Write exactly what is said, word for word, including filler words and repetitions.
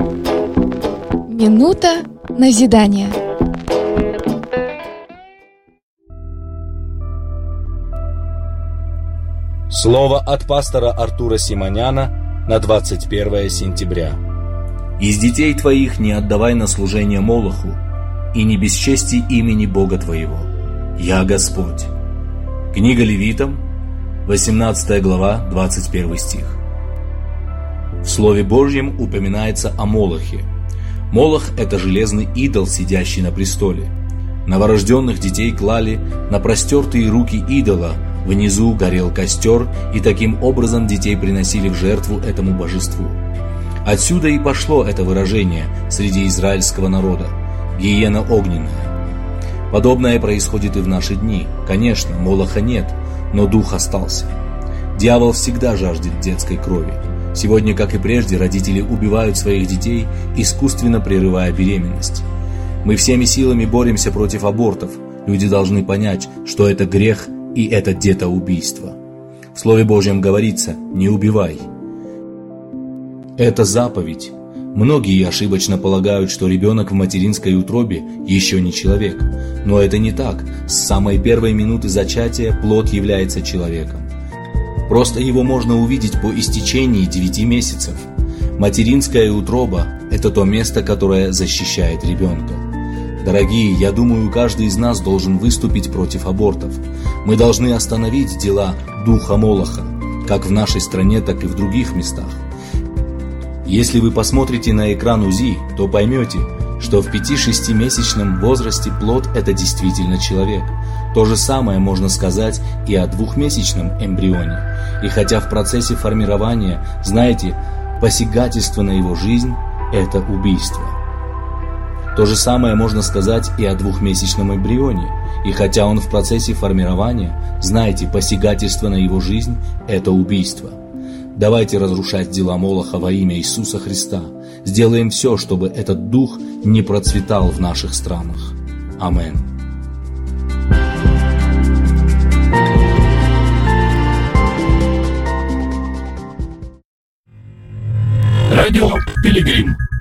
Минута назидания. Слово от пастора Артура Симоняна на двадцать первое сентября. «Из детей твоих не отдавай на служение Молоху, и не бесчести имени Бога твоего. Я Господь». Книга Левитам, восемнадцатая глава, двадцать первый стих. В Слове Божьем упоминается о Молохе. Молох – это железный идол, сидящий на престоле. Новорожденных детей клали на простертые руки идола, внизу горел костер, и таким образом детей приносили в жертву этому божеству. Отсюда и пошло это выражение среди израильского народа – гиена огненная. Подобное происходит и в наши дни. Конечно, Молоха нет, но дух остался. Дьявол всегда жаждет детской крови. Сегодня, как и прежде, родители убивают своих детей, искусственно прерывая беременность. Мы всеми силами боремся против абортов. Люди должны понять, что это грех и это детоубийство. В Слове Божьем говорится «не убивай». Это заповедь. Многие ошибочно полагают, что ребенок в материнской утробе еще не человек. Но это не так. С самой первой минуты зачатия плод является человеком. Просто его можно увидеть по истечении девяти месяцев. Материнская утроба – это то место, которое защищает ребенка. Дорогие, я думаю, каждый из нас должен выступить против абортов. Мы должны остановить дела духа Молоха, как в нашей стране, так и в других местах. Если вы посмотрите на экран УЗИ, то поймете, что в пяти-шестимесячном возрасте плод – это действительно человек. То же самое можно сказать и о двухмесячном эмбрионе. И хотя в процессе формирования, знаете, посягательство на его жизнь – это убийство. То же самое можно сказать и о двухмесячном эмбрионе. И хотя он в процессе формирования, знаете, посягательство на его жизнь – это убийство. Давайте разрушать дела Молоха во имя Иисуса Христа. Сделаем все, чтобы этот дух не процветал в наших странах. Аминь. Радио Пилигрим.